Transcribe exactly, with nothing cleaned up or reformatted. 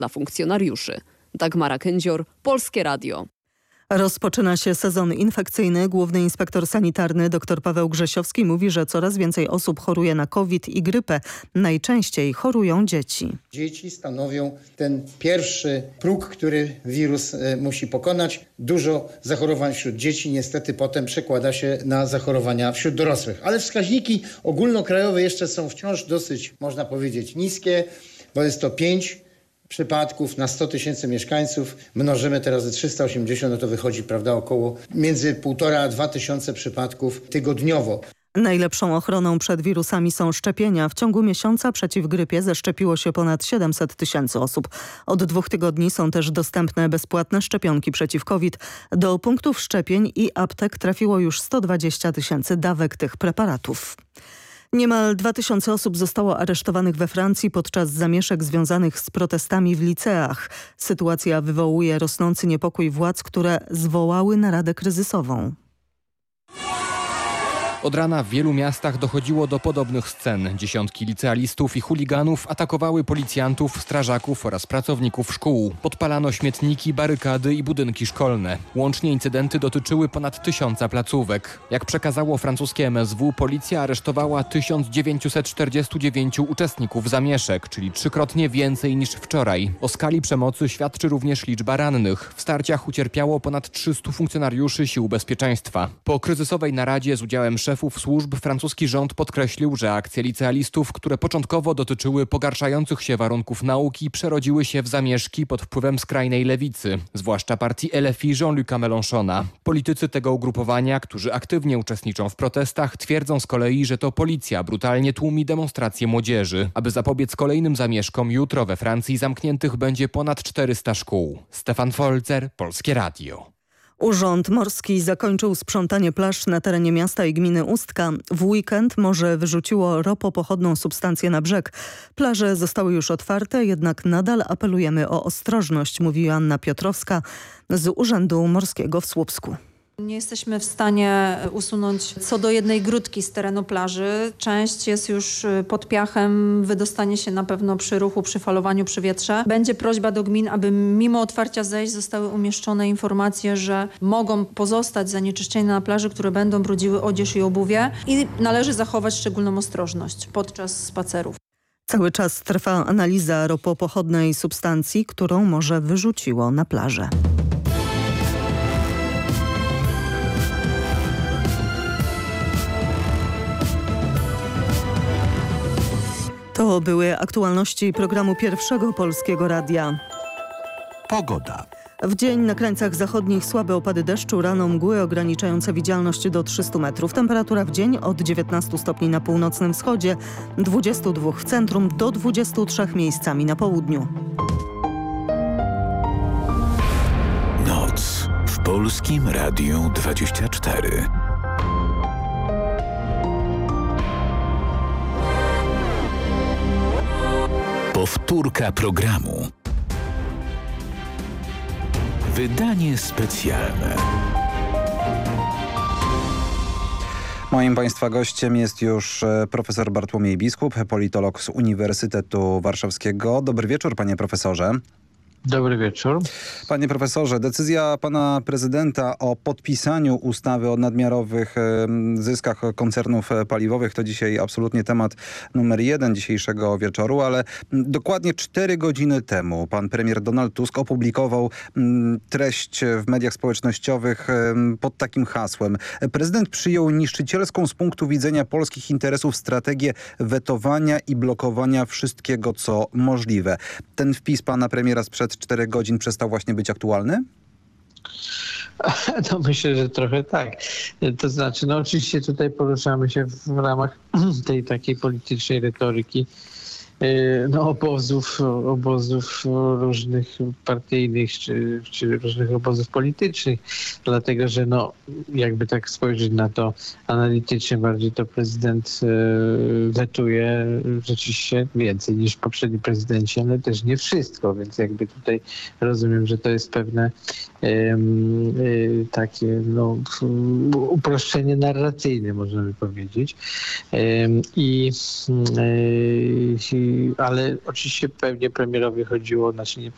dla funkcjonariuszy. Dagmara Kędzior, Polskie Radio. Rozpoczyna się sezon infekcyjny. Główny inspektor sanitarny dr Paweł Grzesiowski mówi, że coraz więcej osób choruje na COVID i grypę. Najczęściej chorują dzieci. Dzieci stanowią ten pierwszy próg, który wirus musi pokonać. Dużo zachorowań wśród dzieci niestety potem przekłada się na zachorowania wśród dorosłych. Ale wskaźniki ogólnokrajowe jeszcze są wciąż dosyć, można powiedzieć, niskie, bo jest to pięć przypadków na sto tysięcy mieszkańców. Mnożymy teraz razy trzysta osiemdziesiąt, no to wychodzi, prawda, około między półtora a dwa tysiące przypadków tygodniowo. Najlepszą ochroną przed wirusami są szczepienia. W ciągu miesiąca przeciw grypie zaszczepiło się ponad siedemset tysięcy osób. Od dwóch tygodni są też dostępne bezpłatne szczepionki przeciw COVID. Do punktów szczepień i aptek trafiło już sto dwadzieścia tysięcy dawek tych preparatów. Niemal dwa tysiące osób zostało aresztowanych we Francji podczas zamieszek związanych z protestami w liceach. Sytuacja wywołuje rosnący niepokój władz, które zwołały naradę kryzysową. Od rana w wielu miastach dochodziło do podobnych scen. Dziesiątki licealistów i chuliganów atakowały policjantów, strażaków oraz pracowników szkół. Podpalano śmietniki, barykady i budynki szkolne. Łącznie incydenty dotyczyły ponad tysiąca placówek. Jak przekazało francuskie M S W, policja aresztowała tysiąc dziewięćset czterdziestu dziewięciu uczestników zamieszek, czyli trzykrotnie więcej niż wczoraj. O skali przemocy świadczy również liczba rannych. W starciach ucierpiało ponad trzystu funkcjonariuszy sił bezpieczeństwa. Po kryzysowej naradzie z udziałem szefów służb francuski rząd podkreślił, że akcje licealistów, które początkowo dotyczyły pogarszających się warunków nauki, przerodziły się w zamieszki pod wpływem skrajnej lewicy, zwłaszcza partii L F I Jean-Luca Mélenchona. Politycy tego ugrupowania, którzy aktywnie uczestniczą w protestach, twierdzą z kolei, że to policja brutalnie tłumi demonstracje młodzieży. Aby zapobiec kolejnym zamieszkom, jutro we Francji zamkniętych będzie ponad czterysta szkół. Stefan Folzer, Polskie Radio. Urząd Morski zakończył sprzątanie plaż na terenie miasta i gminy Ustka. W weekend morze wyrzuciło ropopochodną substancję na brzeg. Plaże zostały już otwarte, jednak nadal apelujemy o ostrożność, mówi Joanna Piotrowska z Urzędu Morskiego w Słupsku. Nie jesteśmy w stanie usunąć co do jednej grudki z terenu plaży. Część jest już pod piachem, wydostanie się na pewno przy ruchu, przy falowaniu, przy wietrze. Będzie prośba do gmin, aby mimo otwarcia zejść zostały umieszczone informacje, że mogą pozostać zanieczyszczenia na plaży, które będą brudziły odzież i obuwie i należy zachować szczególną ostrożność podczas spacerów. Cały czas trwa analiza ropopochodnej substancji, którą morze wyrzuciło na plażę. To były aktualności programu Pierwszego Polskiego Radia. Pogoda. W dzień na krańcach zachodnich słabe opady deszczu, rano mgły ograniczające widzialność do trzystu metrów. Temperatura w dzień od dziewiętnastu stopni na północnym wschodzie, dwudziestu dwóch w centrum do dwudziestu trzech miejscami na południu. Noc w Polskim Radiu dwadzieścia cztery. Powtórka programu. Wydanie specjalne. Moim Państwa gościem jest już profesor Bartłomiej Biskup, politolog z Uniwersytetu Warszawskiego. Dobry wieczór, panie profesorze. Dobry wieczór. Panie profesorze, decyzja pana prezydenta o podpisaniu ustawy o nadmiarowych zyskach koncernów paliwowych to dzisiaj absolutnie temat numer jeden dzisiejszego wieczoru, ale dokładnie cztery godziny temu pan premier Donald Tusk opublikował treść w mediach społecznościowych pod takim hasłem. Prezydent przyjął niszczycielską z punktu widzenia polskich interesów strategię wetowania i blokowania wszystkiego, co możliwe. Ten wpis pana premiera sprzed czterech godzin przestał właśnie być aktualny? No myślę, że trochę tak. To znaczy, no oczywiście tutaj poruszamy się w ramach tej takiej politycznej retoryki no, obozów, obozów różnych partyjnych czy, czy różnych obozów politycznych, dlatego że no, jakby tak spojrzeć na to analitycznie bardziej, to prezydent wetuje rzeczywiście więcej niż poprzedni prezydenci, ale też nie wszystko, więc jakby tutaj rozumiem, że to jest pewne um, takie no, uproszczenie narracyjne, można by powiedzieć. Um, i, um, i ale oczywiście pewnie premierowi chodziło, znaczy nie